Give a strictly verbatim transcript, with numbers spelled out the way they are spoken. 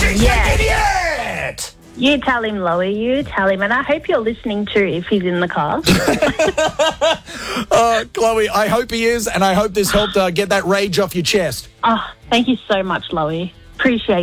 She's Yes. an idiot! You tell him, Loie. You tell him. And I hope you're listening too if he's in the car. Uh, Chloe, I hope he is, and I hope this helped uh, get that rage off your chest. Oh, thank you so much, Loie. Appreciate